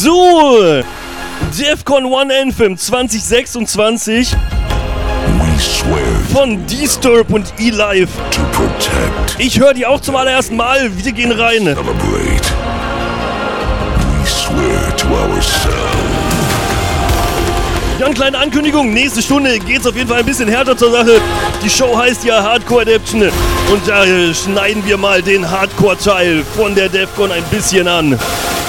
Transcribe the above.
So, Defcon 1 Anthem 2026 von Disturb und E-Live. Ich höre die auch zum allerersten Mal. Wir gehen rein. Ja, eine kleine Ankündigung. Nächste Stunde geht's auf jeden Fall ein bisschen härter zur Sache. Die Show heißt ja Hardcore Adaption. Und da schneiden wir mal den Hardcore-Teil von der Defcon ein bisschen an.